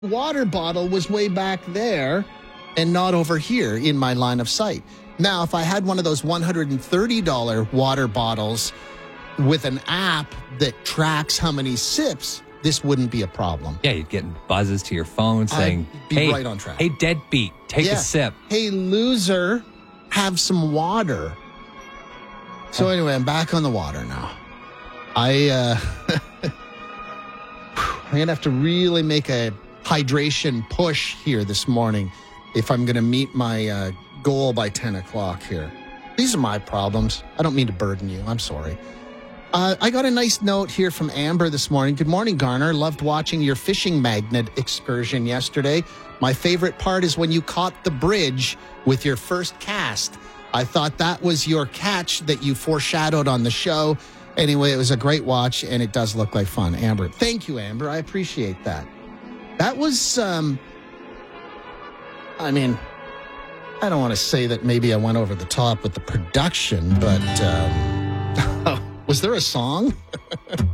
water bottle was way back there and not over here in my line of sight. Now, if I had one of those $130 water bottles with an app that tracks how many sips, this wouldn't be a problem. Yeah, you'd get buzzes to your phone saying, I'd be right on track. Hey, deadbeat, take a sip. Hey, loser, have some water. So anyway, I'm back on the water now. I'm going to have to really make a hydration push here this morning if I'm going to meet my goal by 10 o'clock here. These are my problems. I don't mean to burden you. I'm sorry. I got a nice note here from Amber this morning. Good morning, Garner. Loved watching your fishing magnet excursion yesterday. My favorite part is when you caught the bridge with your first cast. I thought that was your catch that you foreshadowed on the show. Anyway, it was a great watch, and it does look like fun. Amber, thank you, Amber. I appreciate that. That was, I don't want to say that maybe I went over the top with the production, but was there a song?